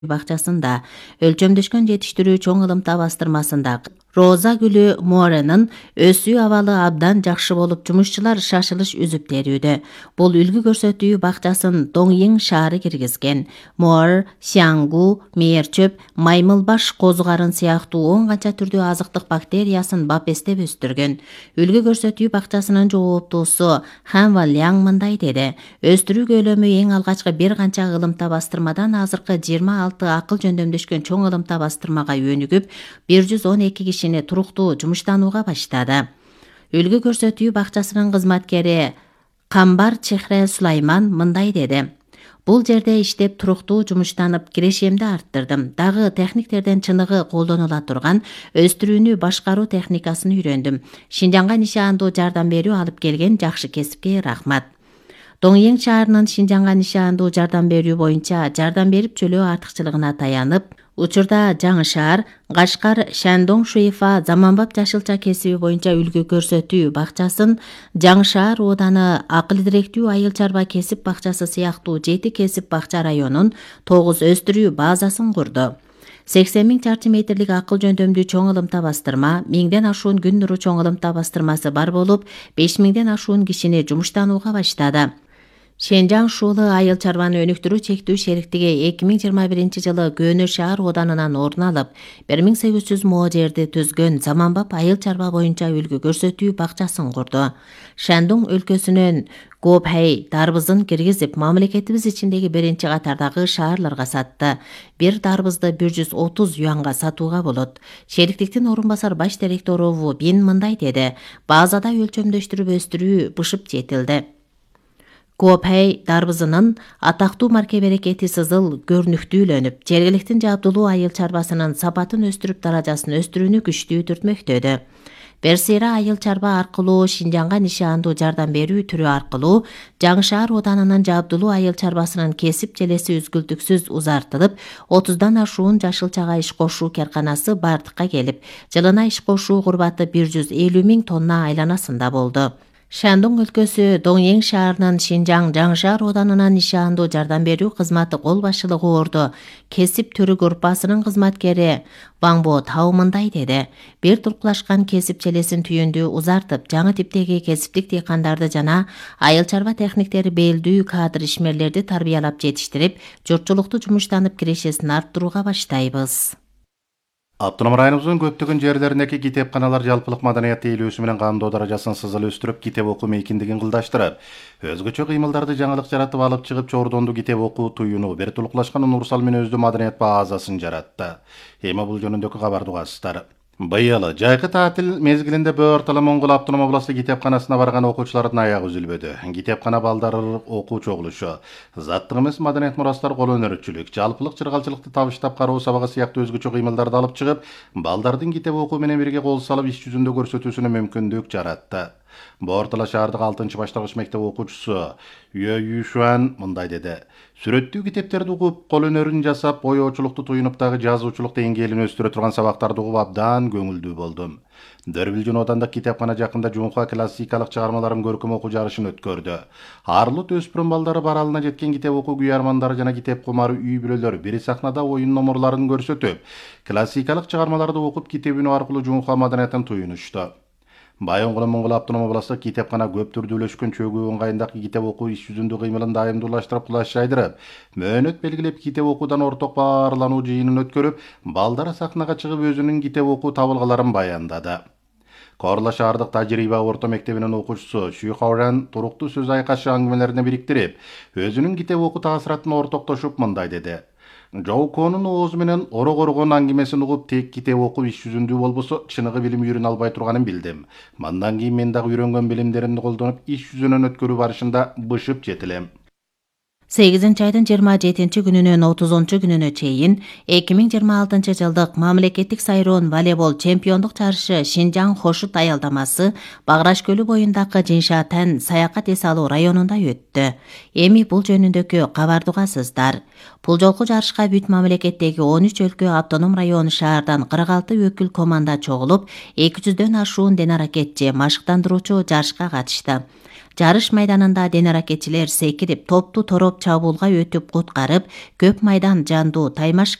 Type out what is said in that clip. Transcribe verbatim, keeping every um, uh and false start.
бакчасында, өлчөмдөшкөн жетиштирүү чоң ылымта бастырмасында Роза гүлү Мооренин өсүү абалы абдан жакшы болуп, жумушчулар шашылыш үзүп терүүдө. Бул үлгү көрсөтүү бакчасын Доңйиң шаары киргизген. Моор, сяңгу, мээрчөп, маймылбаш козу-карын сыяктуу он канча түрдүү азыктык бактериясын бапестеп өстүргөн. Үлгү көрсөтүү бакчасынын жооптуусу Хан Ван Ляң мындай деди: өстүрүү көлөмү эң алгачкы бир канча ылымта бастырмадан азыркы жыйырма алты акыл жөндөмдөшкөн чоң ылымта бастырмага өнүгүп, бир жүз он эки кишини туруктуу жумуштанууга баштады. Үлгү көрсөтүү бакчасынын кызматкери Камбар Чехре Сулайман мындай деди: бул жерде иштеп туруктуу жумуштанып, кирешемди арттырдым. Дагы техниктерден чыныгы колдонула турган өстүрүүнү башкаруу техникасын үйрөндүм. Шинжаңга нишаандуу жардам берүү алып келген жакшы кесипке рахмат. Доңйиң шаарынын Шинжаңга нишаандуу жардам берүү боюнча жардам берип чөлөө артыкчылыгына таянып, учурда Жаңы шаар, Кашкар, Шандоң Шуйфа заманбап жашылча кесиби боюнча үлгү көрсөтүү бакчасын, Жаңы шаар ооданы акыл директүү айыл чарба кесип бакчасы сыяктуу жети кесип бакча районун тогуз өстүрүү базасын курду. сексен миң чарчы метрлик акыл жөндөмдүү чоң ылымта бастырма, миңден ашуун күн нуру чоң ылымта бастырмасы бар болуп, беш миңден ашуун кишини жумуштанууга баштады. Шенжаң шуулу айыл чарбаны өнүктүрүү чектүү шериктиги эки миң жыйырма биринчи жылы Көнө шаар оданынан орун алып, бир миң сегиз жүз мо жерди түзгөн заманбап айыл чарба боюнча үлгү көрсөтүү бакчасын курду. Шандоң өлкөсүнөн Гопхэй дарбызын киргизип, мамлекетибиз ичиндеги биринчи катардагы шаарларга сатты. Бир дарбызды бир жүз отуз юанга сатууга болот. Шериктиктин орун басар баш директору Ву Бин мындай деди: базада өлчөмдөштүрүп өстүрүү бышып жетилди. Гопхэй дарбызынын атактуу марке берекети сызыл көрүнүктүүлөнүп, жергиликтин жабдулуу айыл чарбасынын сапатын өстүрүп, даражасын өстүрүүнү күчтүү түртмөктөдү. Берсера айыл чарба аркылуу Шинжаңга нишаандуу жардам берүү түрү аркылуу Жаңы шаар оданынын жабдулуу айыл чарбасынын кесип желеси үзгүлтүксүз узартылып, отуздан ашуун жашылчага иш кошуу карканасы бардыкка келип, жылына иш кошуу курбаты бир жүз элүү миң тонна айланасында болду. Шандоң өлкөсү Доңйиң шаарынын Шинжаң Жаңы шаар оданынан нишаандуу жардам берүү кызматы кол башчылыгы орду кесип түрү группасынын кызматкери Ваңбо Тау мындай деди: бир туркулашкан кесип желесин түйүндү узартып, жаңы типтеги кесиптик дыйкандарды жана айыл чарба техниктери белдүү кадр ишмерлерди тарбиялап жетиштирип, журтчулукту жумуштанып кирешесин арттырууга баштайбыз. Автоном районубуздун көптөгөн жерлериндеги китепканалар жалпылык маданият тейлөөсү менен камдоо даражасын сызыл өстүрүп, китеп окуу мейкиндигин кылдаштырып, өзгөчө кыймылдарды жаңылык жаратып алып чыгып, чордонду китеп окуу туюну, бир тулуклашкан Нурсал менен өздүү маданият базасын жаратты. Эми бул жөнүндөгү кабарды угасыздар. Быйыл жайкы таатил мезгилинде Бөөртала Моңгол автоном областы китепканасына барган окуучулардын аягы үзүлбөдү. Китепкана балдары окуу чогулушу, заттык эмес маданият мурастар, кол өнөрчүлүк, жалпылык чыргалчылыкты табыштап кароо сабагы сыяктуу өзгөчө кыймылдарды алып чыгып, балдардын китеп окуу менен бирге кол салып иш жүзүндө көрсөтүүсүнө мүмкүндүк жаратты. Бөөртала шаардык алтынчы башталгыч мектеп окуучусу Юэ Юшуан мындай деди: сүрөттүү китептерди угуп, кол өнөрүн жасап, боёочулукту туюнуп, дагы жазуучулук деңгээлин өстүрө турган сабактарды угуп абдан көңүлдүү болдум. Дөрбүлжүн оодандык китепкана жакында Жумха классикалык чыгармаларын көркөм окуу жарышын өткөрдү. Арлыт өспүрүм балдары баралына жеткен китеп окуу күйөрмандары жана китеп кумары үй бүлөлөр бир сахнада оюн номурларын көрсөтүп, классикалык чыгармаларды окуп, китеп үнү аркылуу Жумха маданиятын туюнушту. Байоңгулы Моңгол автоном областык китепкана көп түрдүүлөшкөн чөгүү ыңгайындагы китеп окуу иш жүзүндө кыймылын дайымдуулаштырып, кулаш жайдырып, мөөнөт белгилеп, китеп окуудан орток баарлануу жыйынын өткөрүп, балдар сахнага чыгып өзүнүн китеп окуу табылгаларын баяндады. Корла шаардык тажрыйба орто мектебинин окуучусу Шүй Хауран туруктуу сөз айкашы аңгымелерине бириктирип, өзүнүн китеп окуу таасыратын ортоктошуп мындай деди: Жоуконун оозу менен оро коргон аңгемесин угуп, тек китеп окуп иш жүзүндүү болбосо, чыныгы билим үйрөнө албай турганын билдим. Мандан кийин мен дагы үйрөнгөн билимдеримди колдонуп, иш жүзүнөн өткөрүү барышында бышып жетилем. сегизинчи айдын жыйырма жетинчи күнүнөн отузунчу күнүнө чейин эки миң жыйырма алтынчы жылдык мамлекеттик сайроон волейбол чемпиондук жарышы Шинжаң Хошут аялдамасы Баграш көлү боюндагы Жиншатан саякат эс алуу районунда өттү. Эми бул жөнүндөгү кабарды угасыздар. Бул жолку жарышка бүт мамлекеттеги он үч өлкө, автоном район шаардан кырк алты өкүл команда чогулуп, эки жүздөн ашуун ден аракетчи, машыктандыруучу жарышка катышты. Жарыш майданында денаракетчилер секирип, топту тороп чабуулга өтүп куткарып, көп майдан жандуу таймаш